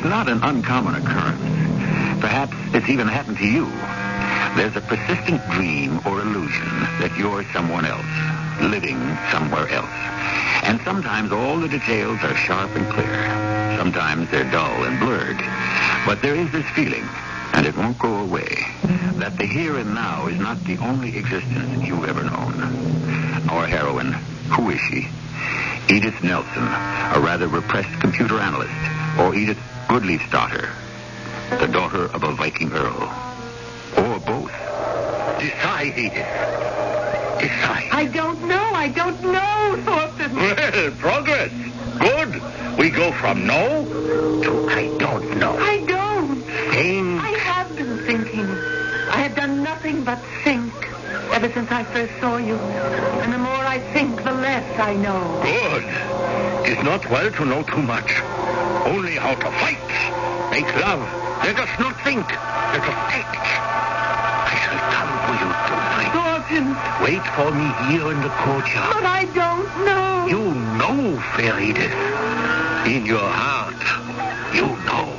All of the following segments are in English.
not an uncommon occurrence. Perhaps it's even happened to you. There's a persistent dream or illusion that you're someone else, living somewhere else. And sometimes all the details are sharp and clear. Sometimes they're dull and blurred. But there is this feeling, and it won't go away, that the here and now is not the only existence you've ever known. Our heroine, who is she? Edith Nelson, a rather repressed computer analyst, or Edith Goodleaf's daughter, the daughter of a Viking earl, or both. Decide, Edith. Decide. I don't know, Thorfinn. Well, progress. Good. We go from no to I don't know. I don't. Think. I have been thinking. I have done nothing but think ever since I first saw you. And the more I think, the less I know. Good. It's not well to know too much. Only how to fight. Make love. Let us not think. Let us act. I shall come for you tonight. Thorfinn. Wait for me here in the courtyard. But I don't know. You know, fair Edith. In your heart, you know.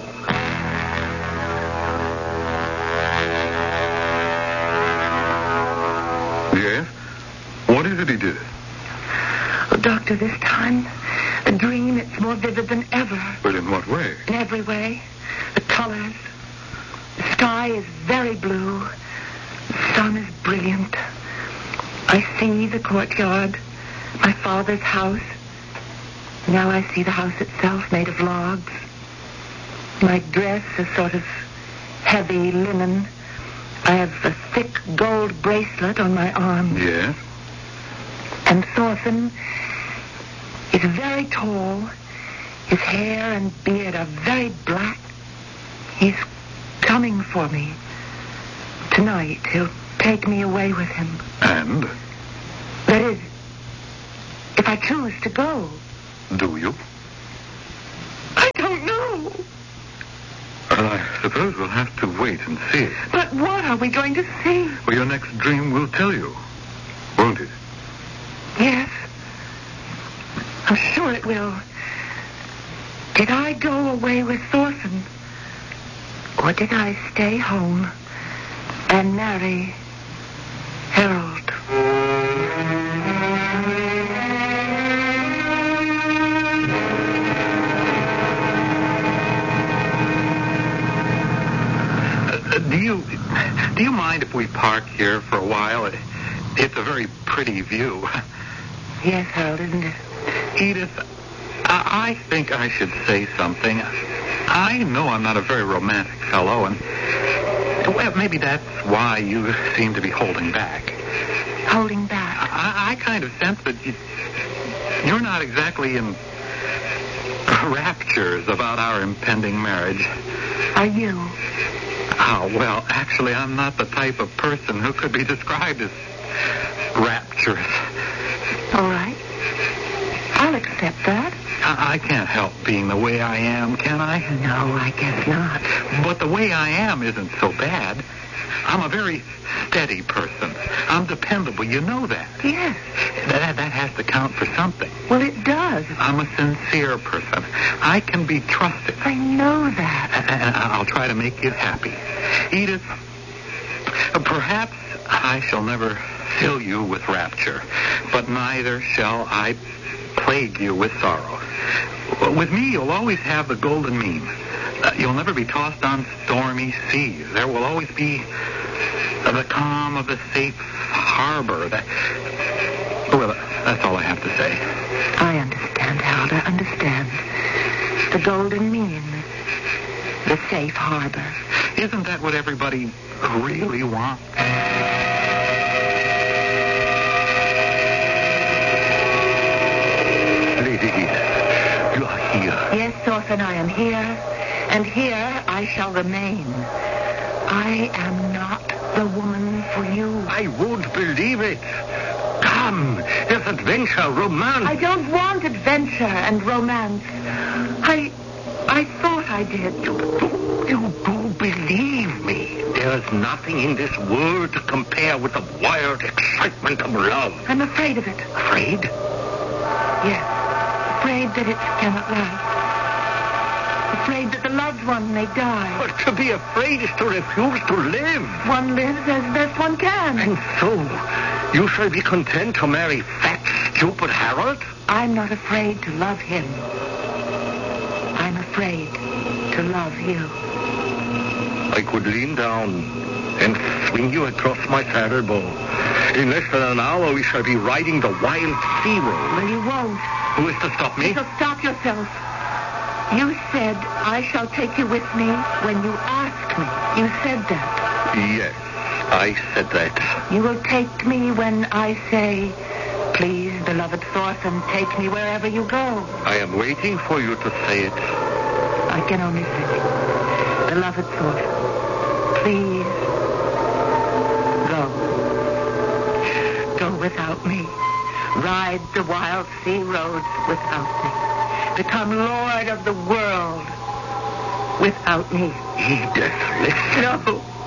Yes? What is it he did? Oh, Doctor, this time, a dream, it's more vivid than ever. But in what way? In every way. The colors. The sky is very blue. The sun is brilliant. I see the courtyard, my father's house. Now I see the house itself made of logs. My dress is sort of heavy linen. I have a thick gold bracelet on my arm. Yes? And Thorfinn is very tall. His hair and beard are very black. He's coming for me. Tonight, he'll take me away with him. And? That is, if I choose to go. Do you? I don't know. Well, I suppose we'll have to wait and see. But what are we going to see? Well, your next dream will tell you, won't it? Yes. I'm sure it will. Did I go away with Thorfinn? Or did I stay home and marry Harold? Do you mind if we park here for a while? It's a very pretty view. Yes, Harold, isn't it? Edith, I think I should say something. I know I'm not a very romantic fellow, and well, maybe that's why you seem to be holding back. Holding back? I kind of sense that you're not exactly in raptures about our impending marriage. Are you? Oh, well, actually, I'm not the type of person who could be described as rapturous. All right. I'll accept that. I can't help being the way I am, can I? No, I guess not. But the way I am isn't so bad. I'm a very steady person. I'm dependable. You know that. Yes. That has to count for something. Well, it does. I'm a sincere person. I can be trusted. I know that. And I'll try to make you happy. Edith, perhaps I shall never fill you with rapture, but neither shall I plague you with sorrow. With me, you'll always have the golden mean. You'll never be tossed on stormy seas. There will always be the calm of the safe harbor. Well, that's all I have to say. I understand, Harold. I understand. The golden mean. The safe harbor. Isn't that what everybody really wants? Lady Edith, you are here. Yes, Thorfinn, I am here. And here I shall remain. I am not the woman for you. I won't believe it. Come, there's adventure, romance. I don't want adventure and romance. I thought I did. You do believe me. There's nothing in this world to compare with the wild excitement of love. I'm afraid of it. Afraid? Yes. Afraid that it cannot last. afraid that the loved one may die. But to be afraid is to refuse to live. One lives as best one can. And so, you shall be content to marry fat, stupid Harold? I'm not afraid to love him. I'm afraid to love you. I could lean down and swing you across my saddlebow. In less than an hour, we shall be riding the wild sea road. Well, you won't. Who is to stop me? So stop yourself. You said I shall take you with me when you asked me. You said that. Yes, I said that. You will take me when I say, please, beloved Thorfinn, take me wherever you go. I am waiting for you to say it. I can only say, beloved Thorfinn, please, go. Go without me. Ride the wild sea roads without me. Become lord of the world without me. Edith, listen. No.